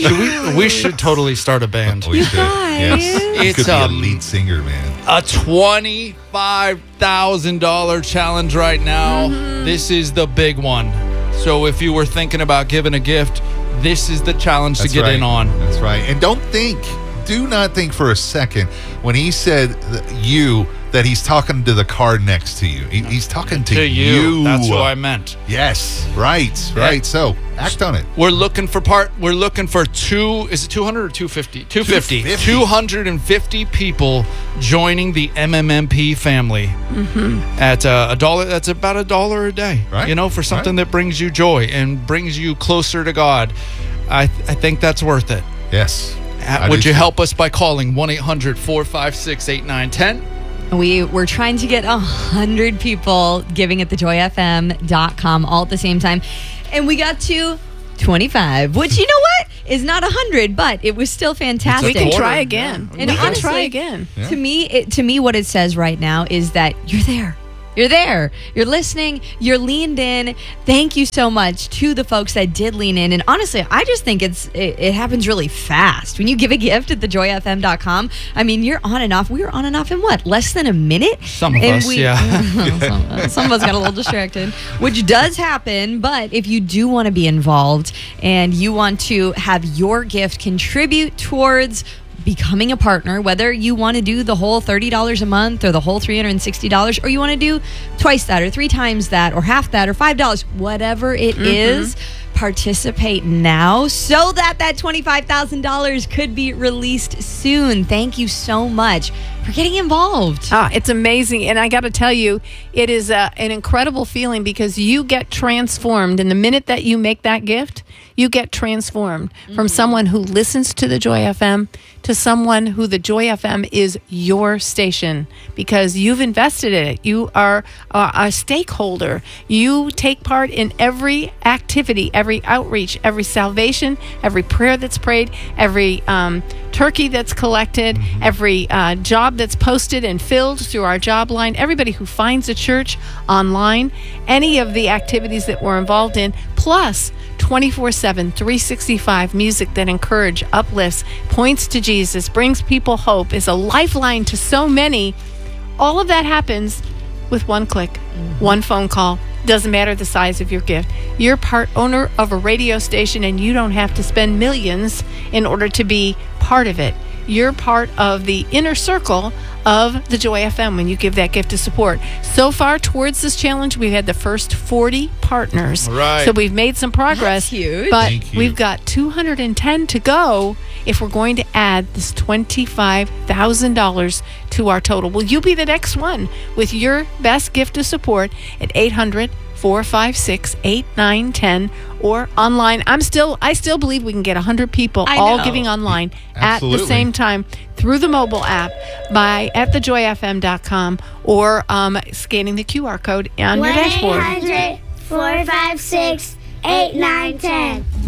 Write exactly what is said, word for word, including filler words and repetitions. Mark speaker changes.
Speaker 1: Should we, we should totally start a band.
Speaker 2: We
Speaker 3: You
Speaker 2: should.
Speaker 3: guys.
Speaker 2: Yes.
Speaker 1: It's,
Speaker 2: Could be
Speaker 1: um,
Speaker 2: a lead singer, man.
Speaker 1: A twenty-five thousand dollars challenge right now.
Speaker 3: Mm-hmm.
Speaker 1: This is the big one. So if you were thinking about giving a gift, this is the challenge
Speaker 2: That's
Speaker 1: to get
Speaker 2: right.
Speaker 1: in on.
Speaker 2: That's right. And don't think, do not think for a second when he said that you, that he's talking to the car next to you. He, he's talking to,
Speaker 1: To you. That's what I meant.
Speaker 2: Yes. Right. Right. So act on it.
Speaker 1: We're looking for part. We're looking for two. Is it two hundred or two fifty? two fifty.
Speaker 2: two fifty.
Speaker 1: two hundred fifty people joining the M M M P family
Speaker 3: Mm-hmm.
Speaker 1: at uh, a dollar. That's about a dollar a day.
Speaker 2: Right.
Speaker 1: You know, for something
Speaker 2: Right.
Speaker 1: that brings you joy and brings you closer to God. I th- I think that's worth it.
Speaker 2: Yes.
Speaker 1: Uh,
Speaker 2: I
Speaker 1: Would
Speaker 2: do
Speaker 1: you
Speaker 2: too.
Speaker 1: help us by calling one eight hundred four five six eight nine one zero?
Speaker 3: We were trying to get one hundred people giving at the joy f m dot com all at the same time. And we got to twenty-five, which, you know what, is not one hundred, but it was still fantastic.
Speaker 4: We can
Speaker 1: quarter.
Speaker 4: try again.
Speaker 1: Yeah.
Speaker 4: We
Speaker 3: And
Speaker 4: can
Speaker 3: honestly,
Speaker 4: try again.
Speaker 2: Yeah.
Speaker 3: To me, it, to me, what it says right now is that you're there. You're there. You're listening. You're leaned in. Thank you so much to the folks that did lean in. And honestly, I just think it's it, it happens really fast. When you give a gift at the joy f m dot com, I mean, you're on and off. We were on and off in what? Less than a minute?
Speaker 1: Some of
Speaker 3: And
Speaker 1: us,
Speaker 3: we-
Speaker 1: yeah.
Speaker 3: some, some of us got a little distracted, which does happen. But if you do want to be involved and you want to have your gift contribute towards becoming a partner, whether you want to do the whole thirty dollars a month or the whole three hundred sixty dollars, or you want to do twice that or three times that or half that or five dollars, whatever it is, participate now so that that twenty-five thousand dollars could be released soon. Thank you so much for getting involved.
Speaker 4: Ah, it's amazing. And I got to tell you, it is a, an incredible feeling because you get transformed. And the minute that you make that gift, you get transformed mm-hmm. from someone who listens to the Joy F M to someone who the Joy F M is your station because you've invested in it. You are a, a stakeholder. You take part in every activity, every outreach, every salvation, every prayer that's prayed, every um, turkey that's collected, mm-hmm. every uh, job that's posted and filled through our job line, everybody who finds a church online, any of the activities that we're involved in, plus twenty-four seven, three sixty-five music that encourage, uplifts, points to Jesus, brings people hope, is a lifeline to so many. All of that happens with one click, mm-hmm. one phone call. Doesn't matter the size of your gift. You're part owner of a radio station and you don't have to spend millions in order to be part of it. You're part of the inner circle of the Joy F M when you give that gift to support. So far towards this challenge, we've had the first forty partners.
Speaker 1: All right.
Speaker 4: So we've made some progress.
Speaker 3: That's huge.
Speaker 4: But
Speaker 2: Thank you.
Speaker 4: we've got two hundred ten to go if we're going to add this twenty-five thousand dollars to our total. Will you be the next one with your best gift to support at eight hundred, four five six, eight nine one zero or online? I'm still, I still believe we can get one hundred people
Speaker 3: I
Speaker 4: all
Speaker 3: know.
Speaker 4: giving online at the
Speaker 2: Absolutely.
Speaker 4: same time through the mobile app by at the joy f m dot com or um, scanning the Q R code on your dashboard.
Speaker 5: one eight hundred, four five six, eight nine one zero